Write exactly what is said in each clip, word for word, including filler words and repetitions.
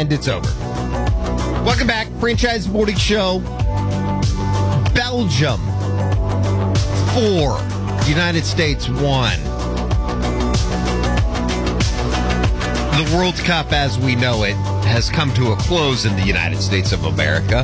and it's over. Welcome back. Franchise Morning Show. Belgium, four. United States, one. The World Cup, as we know it, has come to a close in the United States of America.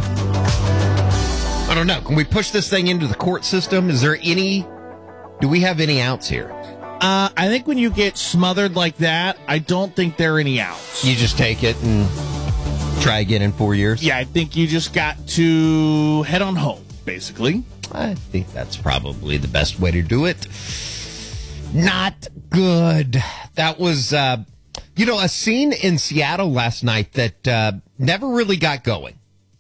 I don't know. Can we push this thing into the court system? Is there any... Do we have any outs here? Uh, I think when you get smothered like that, I don't think there are any outs. You just take it and try again in four years? Yeah, I think you just got to head on home, basically. I think that's probably the best way to do it. Not good. That was, uh, you know, a scene in Seattle last night that uh, never really got going.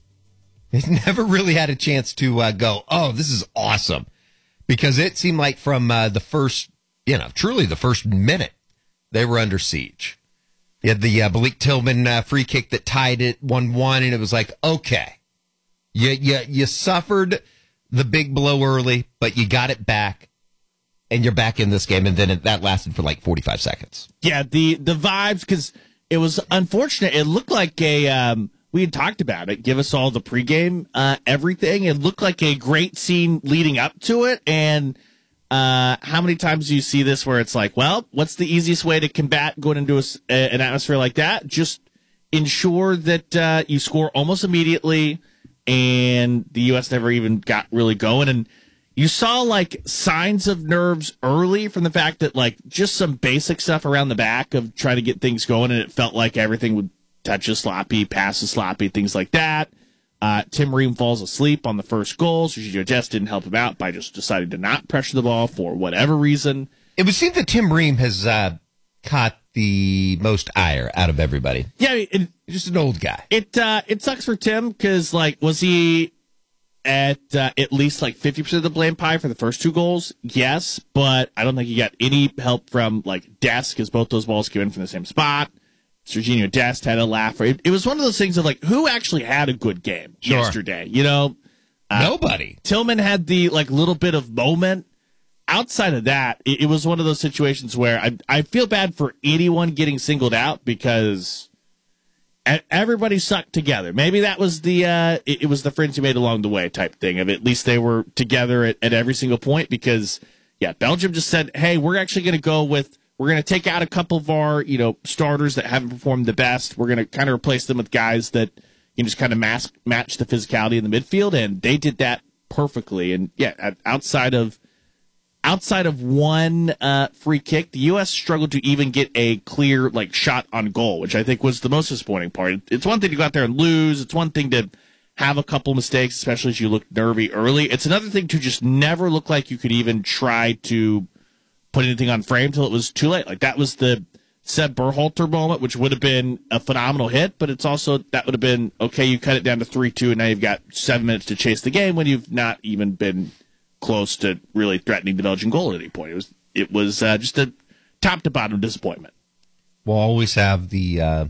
It never really had a chance to uh, go, oh, this is awesome. Because it seemed like from uh, the first, you know, truly the first minute, they were under siege. You had the uh, Malik Tillman uh, free kick that tied it one one, and it was like, okay, you, you, you suffered the big blow early, but you got it back, and you're back in this game, and then it, that lasted for like forty-five seconds. Yeah, the, the vibes, because it was unfortunate. It looked like a... Um, we had talked about it. Give us all the pregame, uh, everything. It looked like a great scene leading up to it. And uh, how many times do you see this where it's like, well, what's the easiest way to combat going into a, an atmosphere like that? Just ensure that uh, you score almost immediately. And the U S never even got really going. And you saw like signs of nerves early from the fact that like just some basic stuff around the back of trying to get things going. And it felt like everything would touches sloppy, passes sloppy, things like that. Uh, Tim Ream falls asleep on the first goal. Sergio Dest didn't help him out by just deciding to not pressure the ball for whatever reason. It would seem that Tim Ream has uh, caught the most ire out of everybody. Yeah, it, just an old guy. It uh, it sucks for Tim because, like, was he at uh, at least like fifty percent of the blame pie for the first two goals? Yes, but I don't think he got any help from like Dest because both those balls came in from the same spot. Serginho Dest had a laugh. It, it was one of those things of like, who actually had a good game sure. yesterday? You know, uh, nobody. Tillman had the like little bit of moment. Outside of that, it, it was one of those situations where I I feel bad for anyone getting singled out because everybody sucked together. Maybe that was the uh, it, it was the friends you made along the way type thing. Of at least they were together at, at every single point because yeah, Belgium just said, hey, we're actually going to go with. We're going to take out a couple of our, you know, starters that haven't performed the best. We're going to kind of replace them with guys that you know, just kind of mask, match the physicality in the midfield, and they did that perfectly. And yeah, outside of outside of one uh, free kick, the U S struggled to even get a clear like shot on goal, which I think was the most disappointing part. It's one thing to go out there and lose. It's one thing to have a couple mistakes, especially as you look nervy early. It's another thing to just never look like you could even try to put anything on frame until it was too late. Like that was the Seb Berhalter moment, which would have been a phenomenal hit, but it's also, that would have been, okay, you cut it down to three two, and now you've got seven minutes to chase the game when you've not even been close to really threatening the Belgian goal at any point. It was it was uh, just a top-to-bottom disappointment. We'll always have the, uh,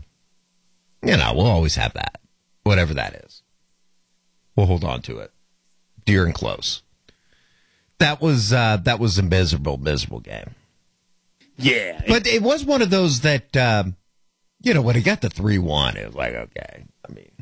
you know, we'll always have that, whatever that is. We'll hold on to it. Dear and close. That was uh, that was a miserable, miserable game. Yeah. But it was one of those that, um, you know, when it got to three one, it was like, okay. I mean,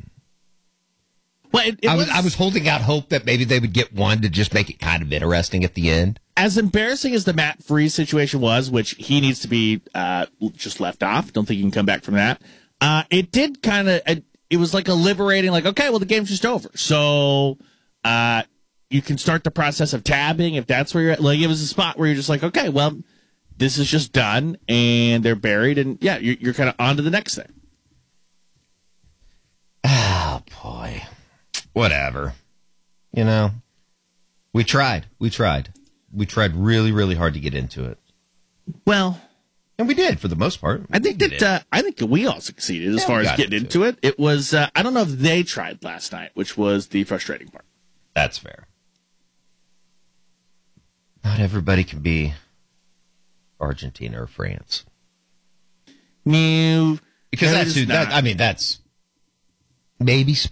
well, it, it I was, was I was holding out hope that maybe they would get one to just make it kind of interesting at the end. As embarrassing as the Matt Freese situation was, which he needs to be uh, just left off. Don't think he can come back from that. Uh, it did kind of, it, it was like a liberating, like, okay, well, the game's just over. So, uh, you can start the process of tabbing if that's where you're at. Like, it was a spot where you're just like, okay, well, this is just done, and they're buried, and yeah, you're, you're kind of on to the next thing. Oh, boy. Whatever. You know, we tried. We tried. We tried really, really hard to get into it. Well, and we did for the most part. I think that uh, I think we all succeeded as yeah, far as getting into it. it. It was uh, I don't know if they tried last night, which was the frustrating part. That's fair. Not everybody can be Argentina or France. No, because that's who, that, I mean, that's maybe